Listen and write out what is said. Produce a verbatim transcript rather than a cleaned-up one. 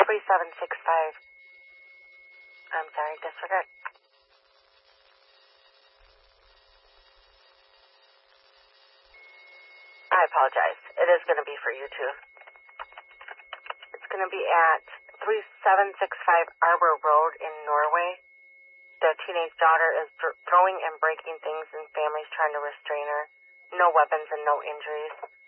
three seven six five. I'm sorry, disregard. I apologize. It is going to be for you too. It's going to be at three seven six five Arbor Road in Norway. The teenage daughter is th- throwing and breaking things, and families trying to restrain her. No weapons and no injuries.